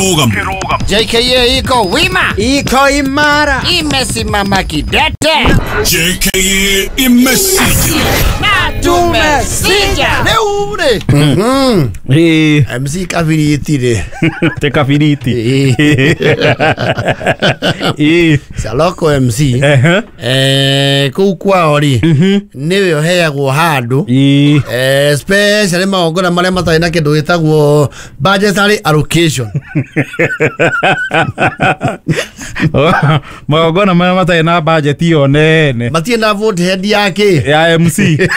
Kirogam. JKA iko wima, iko imara, imesimama kidete. JKA imesija Na tumesija. Leure. MC Kafiriti de. Te Kafiriti. Saloko MC. Kukwa ori. Niwe oheagwo handu. Especially maogona maria matai na kindu gitagwo budgetary allocation. Maogona maria matai na budget yo nene. Matie na vote head yake ya MC.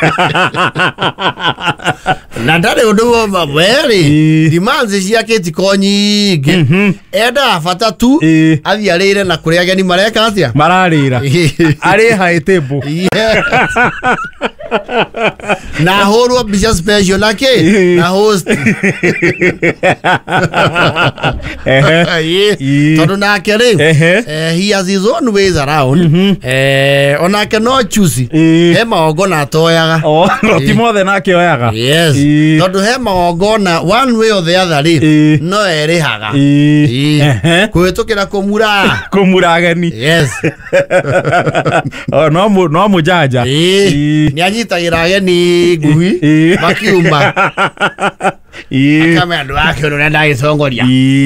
Na ndare undu maberi demands yake tikonyige enda afata tu athiarire na kuria geni mareka atia mararira ari high table na horo bisha special nake na host tondu nake ri he has his own ways around onake no choose he maogona toyaga ti mothe nake oyaga yes tondu he maogona one way or the other ri no erihaga kwitukira kumura ageni yes no mujaja ni anyitagira ageni ngui makiuma kama andu ake no nenda isongoria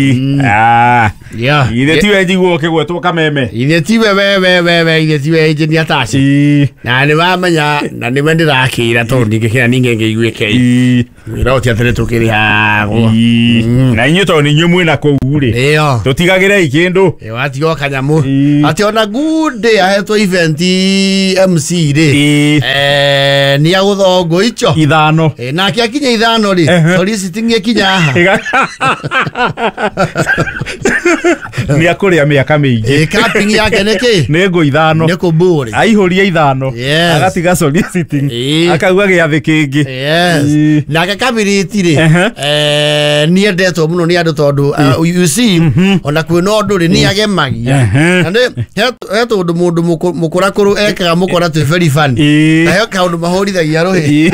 ile tiwe jiguo kigwetwo kameme ile tiwe we ile tiwe ejeni ataci na ni bamenya na ni wendirakira tondu ngikira ningenge igweke wira uti atere tukiri hago na inyu to ni nyumwe na koure tutigagire ikindu watigo kanyamu ati ona good day ahetwo event MC ri ni aguthongo icho ithano na kiakinya ithano ri soliciting ekinya aha ni akuria miaka mingi camping yake niki nego ithano niko bure aihuria ithano agatiga soliciting akauga giathi kingi na Kafiriti ri ni endetwo muno ni andu tondu you see ona kwina undu ri ni agemagia and heto undu mundu mukurakuru ekaga mukora tu very fun na he kaundu mahorithagia rohi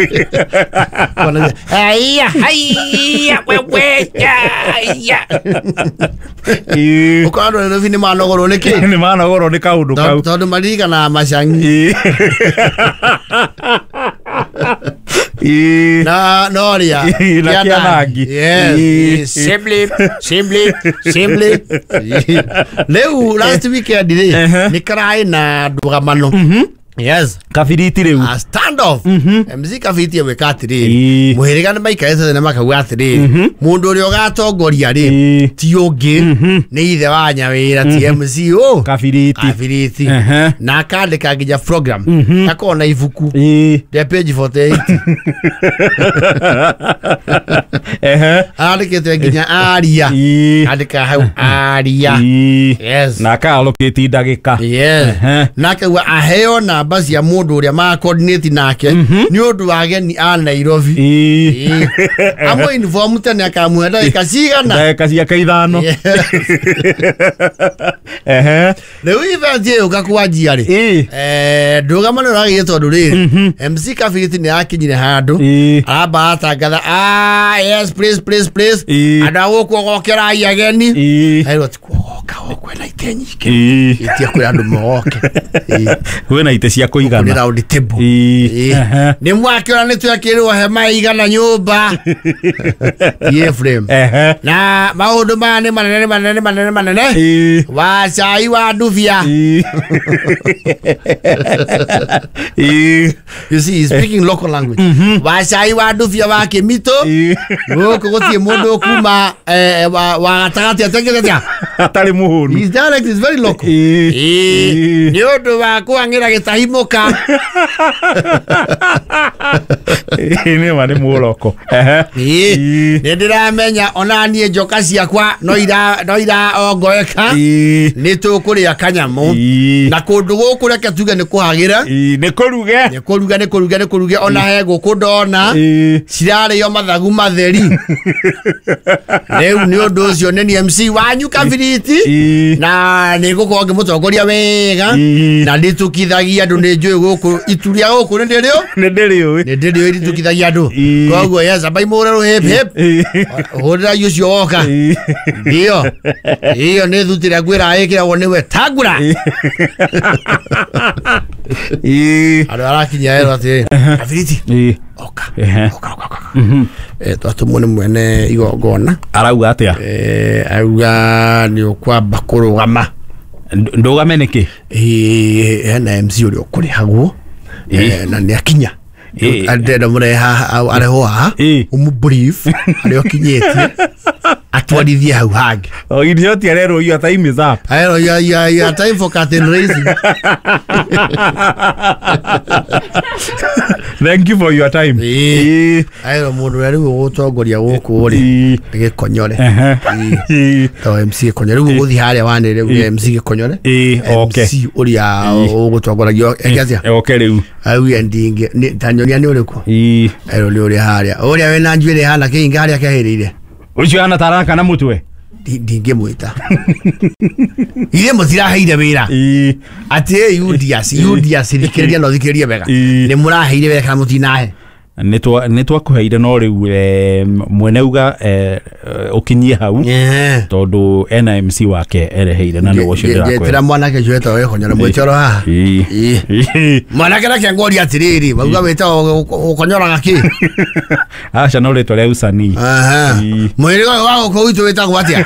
aiya wewe ya ukando no fini manogoro niki ni manogoro ni kaundu kau tondu mariga na macangi na noria na kianagi simply leo last weekend ni karai na ndugamano yes Kafiriti riu a stand off MC Kafiriti we katiri muhiriga ni maika ese na makauga atiri mundu uri ogatongoria ri ti ungi ni ithe wa nyawira ti MC o Kafiriti na akandika nginya program akona ibuku the page 48 andikite nginya aria andika hau aria yes na allocate ndagika na akauga aheo na basi ya mundu uria ma coordinate nake ni undu ageni a Nairobi amo inform tane akamuenda ikashigana ndaka cia kaithano leo event ye ukakwaji ari ndugamano ragitwo nduri MC Kafiriti ni akinyire handu aba atangatha yes please adawo kugokera ageni ayo tikugoka kwena itenyike itia kuri andu moke wena ite cia kuigana ni round table ni mwakiona ni twakirwo hema igana nyumba ye frame na maundu mane manene wa chai wa nduvia you see he's speaking local language wa chai wa nduvia wa kimito goko gotie mundu kuma wa tagati atengeretia atari muhunu his dialect is very local ni undu wa kuangira gitahimuka ni mane muloko ni ndiramenya onanie njoka ciakwa no ira ongoeka ni tukuria kanyamu na kundu guku reke tuge ni kuhagira ni kuruge ona he guku ndona cirari yo mathagu matheri leu ni undu ucio ni MC wanyu Kafiriti na niko kwa mutongoria wega na nditukithagia andu ni njui guku ituria guku ni ndirio nditukithagia andu koguo yes abai murero hip hurira yucio woka ndio iyo ni thutira gwira aikira woniwe tagura arakinya ero ati afiriti oka twatumwo ni mwene igongona arauga atia auga ni ukwamba kurugama ndugame niki na MC uri ukurihagwo na ni akinya andenda mureha areho ha umubrief ari okinyetie atwarithie hau hangi idio ti arero your time is up your time for curtain raising. Thank you for your time. Ayo mundu ari gutongoria guku ri gikonyore to MC konyore guthi haria wanire MC gikonyore MC uria gutongoragia egacia okay riu au endinge tanyonia ni uriku ayo ni uri haria uria we na njwire hana kinga haria kahirire ucio ana taraka na mutwe ndinge mwita ile mutiraheire wira ati UDS thikiriria no thikiriria wega ni muraheire wega kana mutinahe nitwa kuheire no riu mwene uga ukinyie hau tondu NMC wake ereheire na no cio ndira kwera mwana ke jweta we konyora mwechoro ha mwana ke nake ngori atiriri bauga weta ukonyora gaki acha no ritwa ria usani mwiri wako ko witu weta gwatia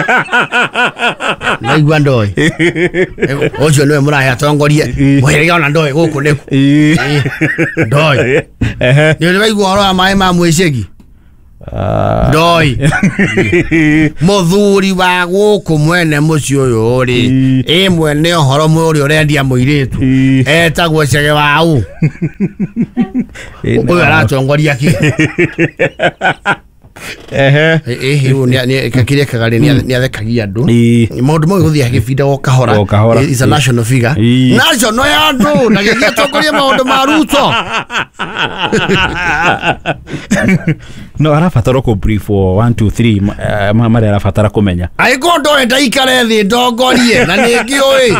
na igwandoi ojo no mura ya tongorie mwiri ona ndoi guku neku ndoi ni waigua oro amae ma mwecegi ndoi muthuri wa guku mwene mucio uyu ri mwene ohoro muri urendia muiritu etagwo cege wau uyu aratongoria ki ni kakire kagari ni athekagia andu maundu mo guthia gibinda go kahora is a national figure national ya andu na gigia tongoria maundu ma Ruto no arafatara ko brief for 1 2 3 mama arafatara kumenya aiko ndo enda ikare thi ndongorie na ningi oi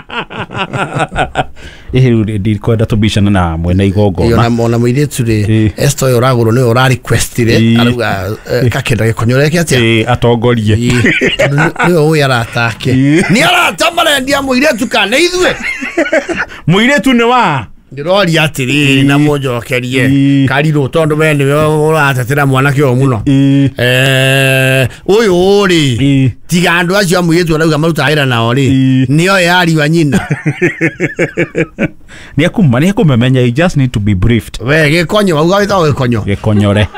ndikwenda tubishana na mwene igongona ona muiretu ri esto yoraguro ni ora requestire aruga kakenda gikonyore ke atia atongorie ni oya aratake ni aratamara ndia muiretu kana ithwe muiretu ni wa ndirori atiri na mujokerie kariro tondu we ni uratetera mwana kio muno uyu uri tiga andu acio muiretu arauga maruta ira nao ri nio yari wa nyina ni akumemenya you just need to be briefed we gikonyo wauga wita gikonyore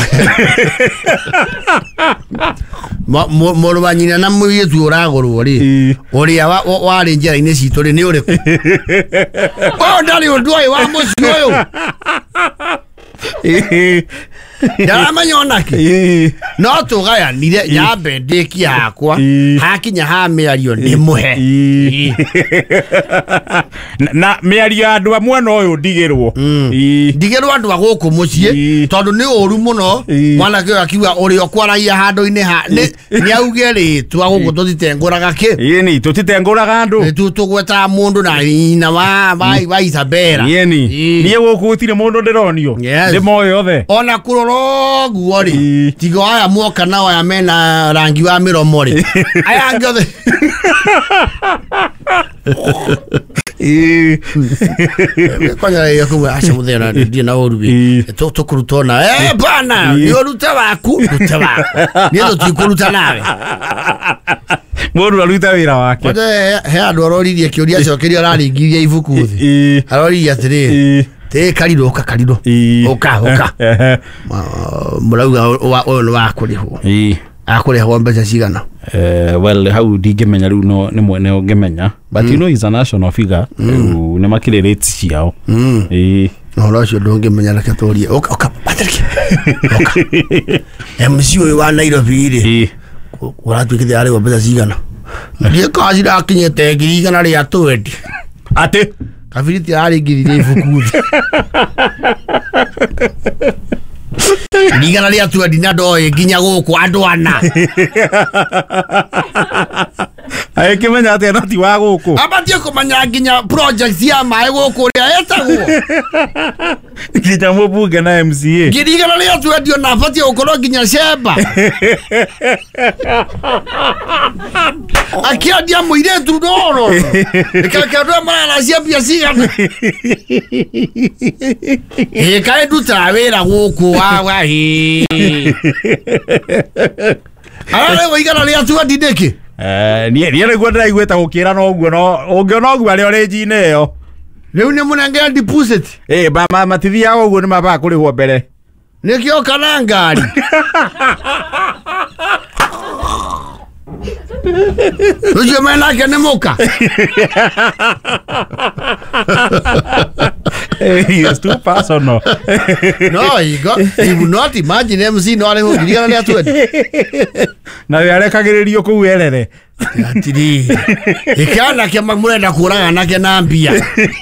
moro banyina na muiretu uragorwo ri uria wari njira ini citu ri ni uriku ndari ndoi wa mucio uyu ndaramenya onake no tugayanire nyambe ndiki yakwa hakinya ha miario ni muhe na miario andu amwe no uyu ndigirwo andu aguku mucie tondu ni uru muno mwana ke akiwa uri okwaragia handu-ini ha ni auge ri twaguku tutitenguraga ki ni tutitenguraga andu tugweta mundu na ina wa Isabela ni guku gutire mundu ndironio ndimo yothe ona kuroro guori tigo aya muoka nao aya mena rangi wa miromo ri aya ngothe konya yaku acha muthera ndi na orubi tukurutona bana ni oruta waku ni ndo tikuruta nawe mundu aruta wira wake he andu aroririe kiuria cokerio araringiria ibuku thi aroririe atiri te kariro oka murauga uyu ni wakurihwo akurihwo mbeca cigana well how ndingimenya riu no ni mwene ungimenya but you know is a national figure ni makire rates ciao no racio ndungimenya reke turie oka Patrick MC uyu wa Nairobi ri uratuikithia ari mbeca cigana ni kazi rakinyete ngiri igana ria 20 ate kabiriti ari ngiri ibuku nigana ria 20 na ndoi nginya guku andu ana Ai kimenya ati no ti wa guku. Abatie kumanya nginya project ya mai guku ria etagwo. Kita mubunge na MCA. Ngirigana ria twedio na abatie ukoro nginya shemba. Akiadia muire tu doro. Ikakadwa mara ciapia cigana. Kai duta wira guku wa hi. Ara we igana ria tu adideke. Ni gwenda igweta gukira no guo no ungiona guo ari orange-ine yo. Riu ni munengera deposit. Ba matithia guo ni maba kurihwo mbere. Nikio kana ngari. Ujo mena ke nemoka. It's too personal. No, you would not imagine MC no ale ngirigana ria tu. Na yarekagiririo ku werere. Atiri. Ikana ke magmurenda kuraga nake na mbia.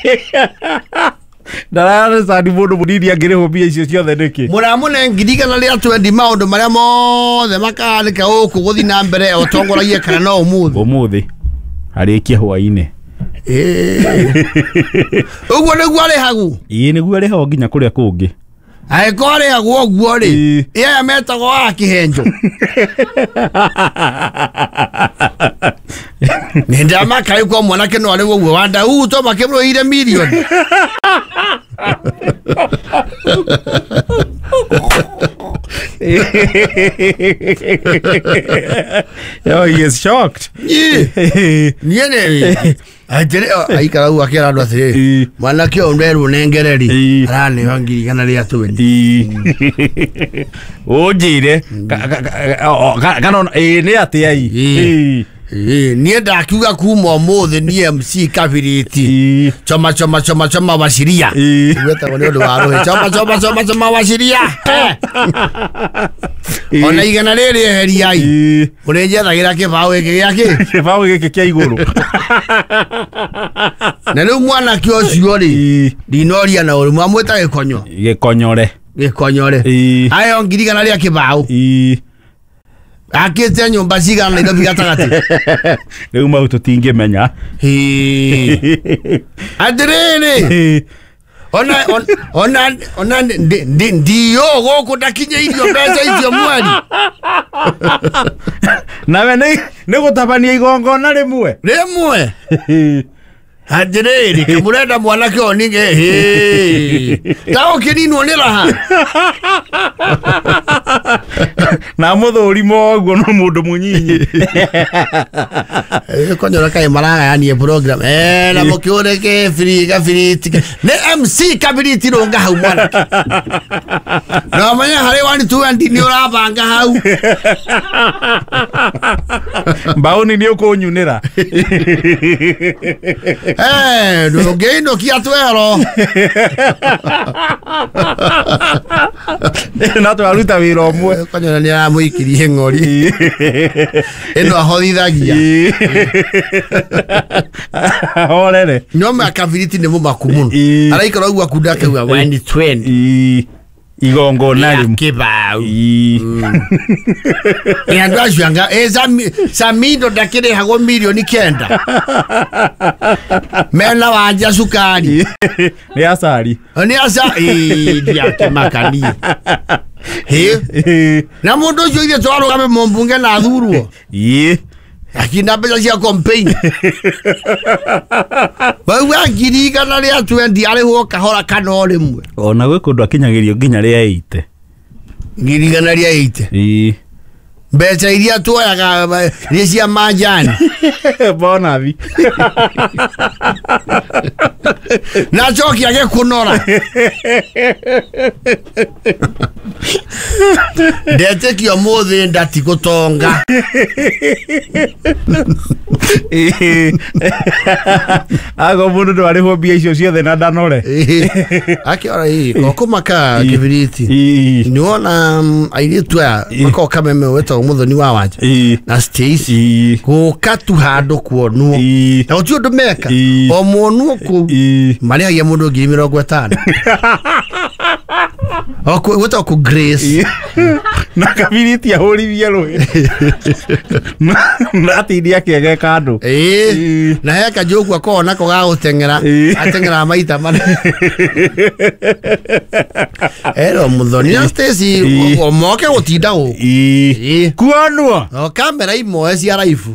Ndarare sadi mundu munini angiriho mbia icio ciothe niki. Muramune ngirigana ria tu ndi maundu maria mothe makarika uku guthi na mbere otongoragie kana no umuthi arikia hwaine. Uguo niguo ari hagu. Niguo ari hagu nginya kuria kungi. Ai kore hagu uguo ri. Ia metago akihenjo. Nenda makai kwa mwanake no ari uguo wanda to makemro ire million. Oh, he is shocked. Niene. Ai kara u akira ndo ati. Mwanake onderu nengereri. Arane wangiri kana ria tuweni. Ojire. Kana ni ati ai. Nie ndakiuga kuma umuthi ni MC Kabiriti. Choma washiria. Weta wone ndo waro. Choma washiria. Ona igana riri heri ai. Urenje thagira kibao giki giake. Kibao giki kia iguru. Na riu mwana kio cio ri. Dinoria na uri mwamweta gikonyo. Gikonyore. Ayo ngirigana ria kibao. Akete nyumba cigana na indo gatagati. Riu mau tutingimenya. Adirene. Ona ndio goko ndakinye irio mbeca icio mweri. Nawe ni gutabania igongona rimwe. Adirene kamurenda mwanake oninge. Tawo kininwo ni raha. Na muthuri moguo no mundu munyinyi. Konyora kai maraga yani program. Na mukione ke free ne MC Kabiriti ronga hau mwana. Na manya hari wani 20 ni urabanga hau. Bauni ni ukunyunira. Ndogeindo kia twero. Na twaruta wira omwe. Konyora ni amuikirie ngori. Eno ahorithagia. Orere. Nyoma Kabiriti ni mumaku muno. Araikara ugu akundake uga 2020. Igongona rimu. Kibao. Ndo shanga Samindo ndakire hago milioni 9. Mena wanja sukari. Ni asari. Ni asari dia kemakani. Na mundu ucio ire twarugame mumbunge na thurwo. Akina mbeca cia campaign. Wewe ngirigana ria 20 ari ho kahora kana rimwe. Ona gwe kundu akinyagirio nginya ria 8. Ngirigana ria 8. Mbeca iria tuoyaga ria cia manjani. Bona vi. Na choki age kunora. Ndete kio muthi ndati gutonga. Ago mundu ndwari ho mbia icio ciothe na ndanore. Akiora kokumaka Kibiriti. Niona airitu aya makoka meme weto muthoni wa wanja. Na Stacy guka tu handu kuonwo. Na utiu ndu meka o monu ku maria ya mundu 50. Weta ku Grace. Na kabiriti ahorithia rwe. Na atidia kege kando. Na heka joku akona ko ga gutengera. Atengera maita mane. Ero muthoni na Stacy omoke gutinda u. Kuanwa. O kamera imo cia raifu.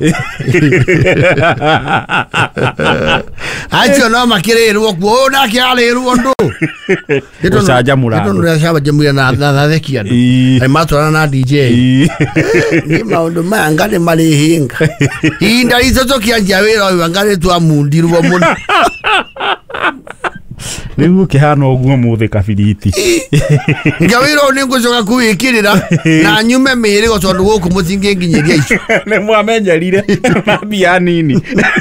Acho no makirerwo kuona kiarerwo ndu. Ucajamura. Ndio shaba jamura na thekia ndu. Ai matwara na DJ. Ni maundu mangane mari hinga. Inda izoto kianjia wira oyo ngare tu amundirwo muno. Nigu kihana oguo muthe kabiriti. Ngawiro ni ngucoka kuwikirira na nyume miri go tondu guku mutinge nginyiria icio. Ne mwamenyerire na bia nini.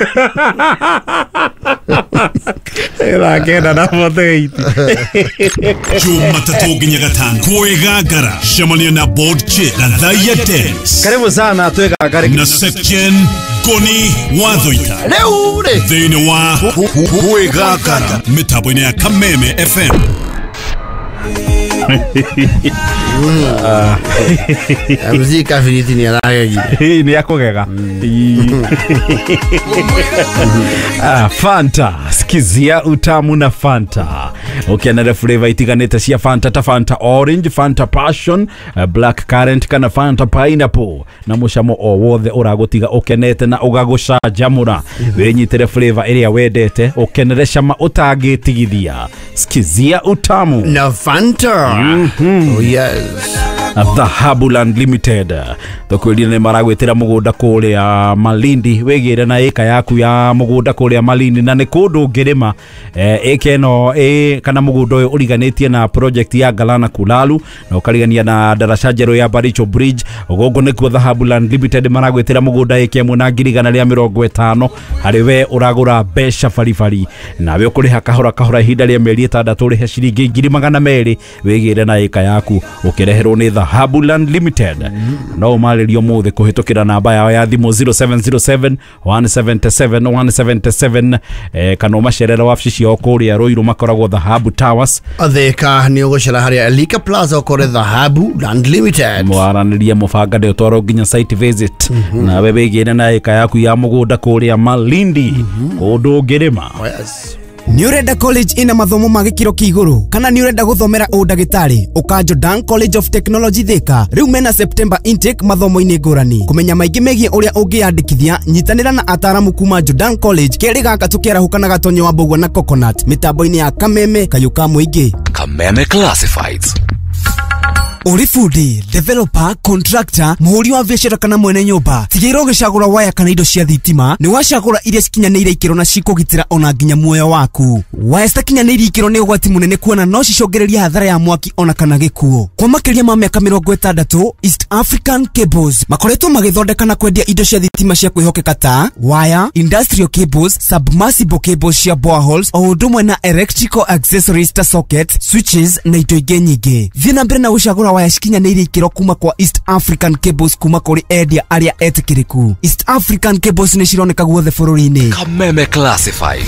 Era kenda na moteiti. Jumatatu nginya gatano kwegagara shemania na board check na Thaya Dance. Karibu sana twegagare na section Goni Wathoita. Leure Thini wa kwegagara mitambo-ini ya Kameme FM. Muzika finiti ni arageji. Ni akogega. Fanta, skizia utamu na Fanta. Ukiangalia flavor itiganite cia Fanta ta Fanta Orange, Fanta Passion, Black Currant kana Fanta Pineapple. Na mucamo o wothe uragotiga ukenete na ugagucajamura. Wenyitire flavor iria wendete, ukenere cama utagitigithia. Skizia utamu na Fanta. Oh yes. Dhahabuland Limited. Thokweli ne maragwetera mugunda kuria Malindi, wegire na eka yaku ya mugunda kuria Malindi na ne kundu ngirima ekeno kana mugunda uyu uriganitie na project ya Galana Kulalu na ukarigania na daraca njeru ya Baricho Bridge. Ogogo nikuo Dhahabuland Limited maragwetera mugunda ekemwe na ngirigana ria 50 hariwe uragura besha farifari nawe ukuriha kahora ihinda ria mieri 6 urihe ciringi 200 wegire na eka yaku ukireherwo ni Dhahabuland Limited. No maririo muthe kuhitukira namba yao ya thimu 0707 177 177 kana macerera wabici cio kuria Ruiru makoragwo Dhahabu Towers. Atheka ni ugucera haria Elika Plaza ukore Dhahabuland Limited. Mwaraniria mubanga de utwaro nginya site visit na webegire na eka yaku ya mugunda kuria Malindi kundu ngirima. Yes. Ni urenda college ina mathomo ma gikiro kiiguru kana ni urenda guthomera udagitari uka Jordan College of Technology Thika riu mena September intake mathomo ini ngurani kumenya maingi megie uria ungiandikithia nyitanira na ataramu kuma Jordan College keri gaka tukiera hukana gatonyo wa Mbugua na Coconut mitambo ini ya Kameme kayuka muingi Kameme Classifieds. Uri fundi, developer, contractor, muhuri wa biashara kana mwene nyumba. Tigiro gicagura waya kana indo cia thitima, ni wacagura iria cikinyanĩire ikiro na cikugitira ona nginya muoyo waku. Waya citakinyanĩire ikiro ni ugwati munene kuona no cicogereria hathara ya mwaki ona kana gikuo. Kwa makiria ma miaka 60, East African Cables makoretwo magithondeka na kwendia indo cia thitima cia kwihokeka ta wire, industrial cables, submersible cables cia boreholes, o ndumwe na electrical accessories ta socket, switches na indo ingĩ nyingĩ. Thina mbere na gucagura waya cikinyanĩire ikiro kuma kwa East African Cables kuma kuri endia aria etikiriku. East African Cables ni cironeka guothe bũrũri-inĩ. Kameme Classified.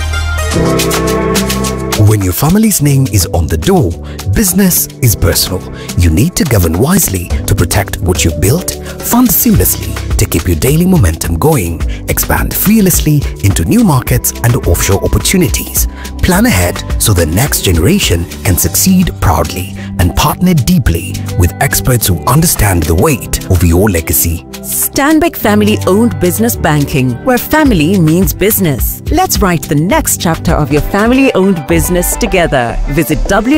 When your family's name is on the door, business is personal. You need to govern wisely to protect what you've built, fund seamlessly to keep your daily momentum going, expand fearlessly into new markets and offshore opportunities. Plan ahead so the next generation can succeed proudly, and partner deeply with experts who understand the weight of your legacy. Stanbic Family-Owned Business Banking, where family means business. Let's write the next chapter of your family-owned business together. Visit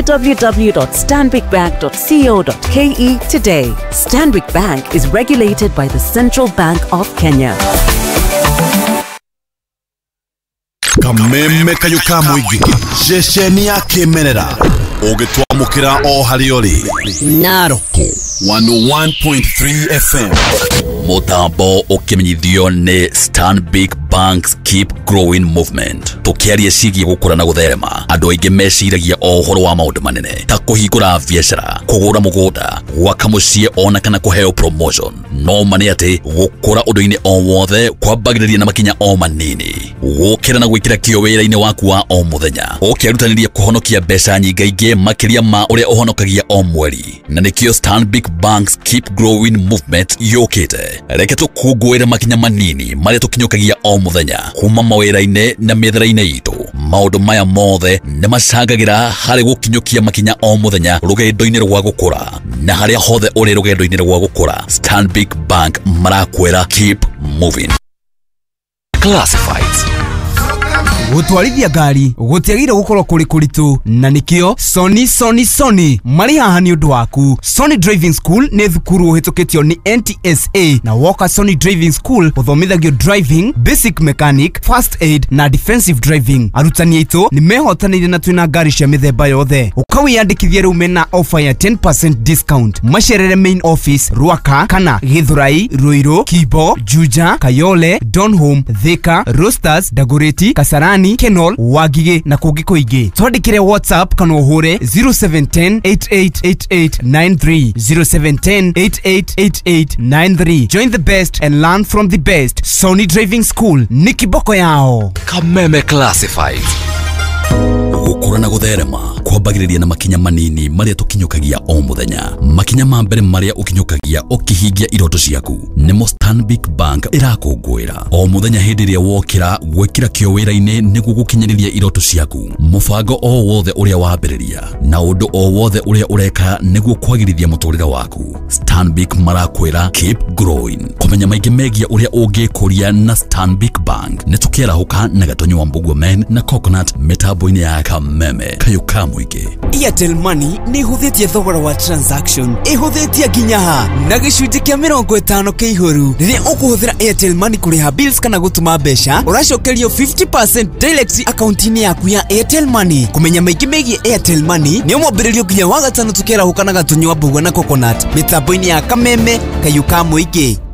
www.stanbicbank.co.ke today. Stanbic Bank is regulated by the Central Bank of Kenya. Kameme kayuka muigi ceceni ya kimerera ugitwamukira o hariori Naroko 101.3 FM Mutambo ukimenyithio ni Stanbic Bank. Banks Keep Growing Movement. Tukiaria ciĩgiĩ gũkũra na gũtherema, andũ aingĩ meciragia o ũhoro wa maũndũ manene ta kũhingũra biacara, kũgũra mũgũnda, gwaka mũciĩ ona kana kũheo promotion. No mani atĩ gũkũra ũndũ-inĩ o wothe kwambagĩrĩria na makinya o manini. Gũkĩra na gwĩkĩra kĩo wĩra-inĩ waku wa o mũthenya, ũkĩrutanĩria kũhonokia mbeca nyingaingĩ makĩria ma ũrĩa ũhonokagia o mweri. Na nĩkĩo Stanbic Banks Keep Growing Movement yũkĩte. Reke tũkũngũĩre makinya manini marĩa tũkinyũkagia o mũthenya kuma mawĩra-inĩ na mĩethera-inĩ itũ. Maũndũ maya mothe nĩ macangagĩra harĩ gũkinyũkia makinya o mũthenya rũgendo-inĩ rwa gũkũra. Na harĩa hothe ũrĩ rũgendo-inĩ rwa gũkũra, Stanbic Bank marakwĩra keep moving. Classifieds. Gutwarithia ngari gutiagire gukorwo kuri kuritu na nikio Sony mari haha ni undu waku. Sony Driving School ni thukuru uhitukitio ni NTSA na woka Sony Driving School uthomithagio driving, basic mechanic, first aid na defensive driving. Arutani aitu ni mehotanire na twina ngari cia mithemba yothe. Ukawiyandikithia riu mena offer ya 10% discount. Macerere main office Ruaka kana Githurai, Ruiru, Kibo, Juja, Kayole, Donholm, Thika, Roosters, Dagoretti, Kasarani, Kenol, Wagige na kungi kuingi. Twandikire WhatsApp kana uhure 0710 888893 0710 888893. Join the best and learn from the best. Sony Driving School ni kiboko yao. Kameme Classified. Gũkũra na gũtherema kwambagĩrĩria na makinya manini marĩa tũkinyũkagia o mũthenya. Makinya ma mbere marĩa ũkinyũkagia ũkĩhingia iroto ciaku nĩmo Stanbic Bank ĩrakũngũĩra. O mũthenya hĩndĩ ĩrĩa wokĩra gwĩkĩra kĩo wĩra-inĩ nĩguo gũkinyĩrĩria iroto ciaku. Mũbango o wothe ũrĩa wambĩrĩria na ũndũ o wothe ũrĩa ũreka nĩguo kwagĩrithia mũtũrĩre waku. Stanbic marakwĩra keep growing. Kũmenya maingĩ megiĩ ũrĩa ũngĩkũria na Stanbic Bank nĩ tũkĩarahũka na Gatonyo wa Mbugua Men na Coconut mĩtambo-inĩ ya Kameme kayuka muige. Airtel Money ni huthitie thogora wa transaction ihuthitie nginya ha na gicunjĩ kĩa 50 kĩihũru. Rĩrĩa ũkũhũthĩra Airtel Money kũrĩha bills kana gũtũma mbeca ũracokerio 50% direct account-inĩ yaku ya Airtel Money. Kũmenya maingĩ megiĩ Airtel Money nĩ mwambĩrĩrio nginya wa gatano tukĩarahũka na Gatonyo wa Mbugua na Coconut mĩtambo-inĩ ya Kameme kayuka muige.